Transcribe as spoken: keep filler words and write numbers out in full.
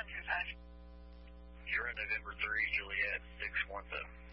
two five. You're in November three, Juliet, six one zero.